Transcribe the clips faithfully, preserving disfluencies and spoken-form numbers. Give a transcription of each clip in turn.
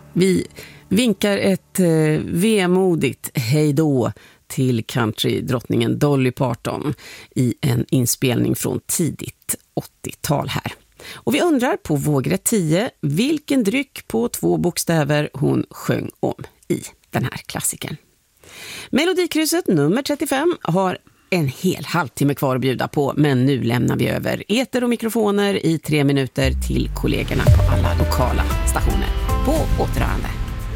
Vi vinkar ett eh, vemodigt hejdå till countrydrottningen Dolly Parton i en inspelning från tidigt åttiotal här. Och vi undrar på vågrätt tio vilken dryck på två bokstäver hon sjöng om i den här klassikern. Melodikrysset nummer trettiofem har en hel halvtimme kvar att bjuda på, men nu lämnar vi över eter och mikrofoner i tre minuter till kollegorna på alla lokala stationer. På återhörande.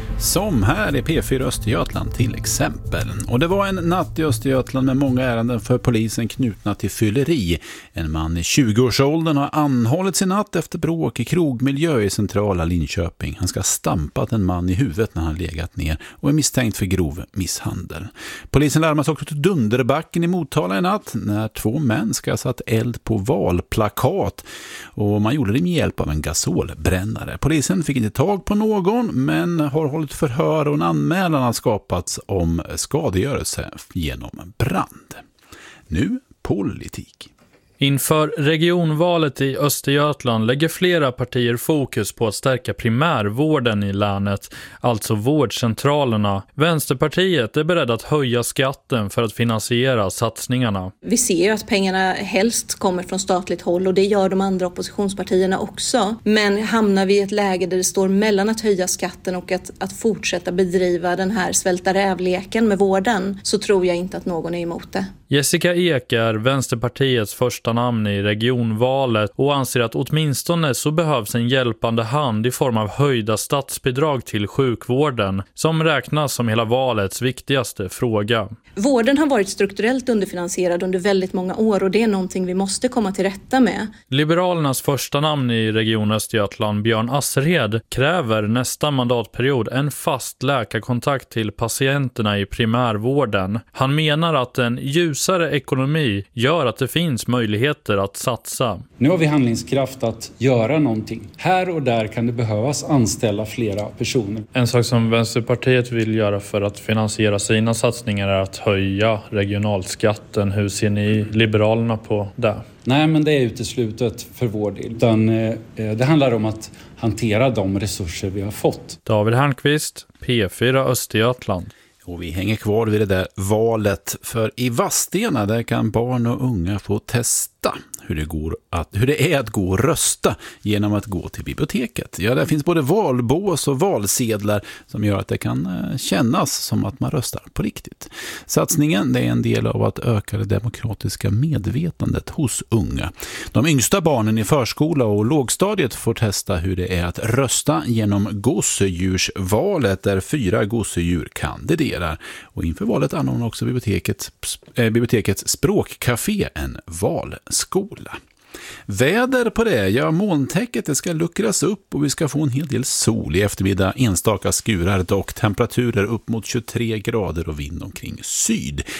Som här i P fyra Östergötland till exempel. Och det var en natt i Östergötland med många ärenden för polisen knutna till fylleri. En man i tjugoårsåldern har anhållits i natt efter bråk i krogmiljö i centrala Linköping. Han ska ha stampat en man i huvudet när han legat ner och är misstänkt för grov misshandel. Polisen larmas också till Dunderbacken i Motala i natt när två män ska ha satt eld på valplakat. Och man gjorde det med hjälp av en gasolbrännare. Polisen fick inte tag på någon men har hållit förhör och en anmälan har skapats om skadegörelse genom brand. Nu politik. Inför regionvalet i Östergötland lägger flera partier fokus på att stärka primärvården i länet, alltså vårdcentralerna. Vänsterpartiet är beredd att höja skatten för att finansiera satsningarna. Vi ser ju att pengarna helst kommer från statligt håll och det gör de andra oppositionspartierna också. Men hamnar vi i ett läge där det står mellan att höja skatten och att, att fortsätta bedriva den här svälta rävleken med vården, så tror jag inte att någon är emot det. Jessica Ek är Vänsterpartiets första namn i regionvalet och anser att åtminstone så behövs en hjälpande hand i form av höjda statsbidrag till sjukvården, som räknas som hela valets viktigaste fråga. Vården har varit strukturellt underfinansierad under väldigt många år och det är någonting vi måste komma till rätta med. Liberalernas första namn i Region Östergötland, Björn Asserhed, kräver nästa mandatperiod en fast läkarkontakt till patienterna i primärvården. Han menar att en ljusare ekonomi gör att det finns möjligheter att satsa. Nu har vi handlingskraft att göra någonting. Här och där kan det behövas anställa flera personer. En sak som Vänsterpartiet vill göra för att finansiera sina satsningar är att höja regionalskatten. Hur ser ni Liberalerna på det? Nej, men det är uteslutet för vår del. Utan, eh, det handlar om att hantera de resurser vi har fått. David Hernqvist, P fyra Östergötland. Och vi hänger kvar vid det där valet, för i Vadstena där kan barn och unga få testa hur det, går att, hur det är att gå och rösta genom att gå till biblioteket. Ja, där finns både valbås och valsedlar som gör att det kan kännas som att man röstar på riktigt. Satsningen det är en del av att öka det demokratiska medvetandet hos unga. De yngsta barnen i förskola och lågstadiet får testa hur det är att rösta genom gosedjursvalet där fyra gosedjur kandiderar. Och inför valet anordnar också biblioteket, äh, bibliotekets språkcafé en valskola. Väder på det, ja molntäcket det ska luckras upp och vi ska få en hel del sol i eftermiddag, enstaka skurar dock, temperaturer upp mot tjugotre grader och vind omkring syd.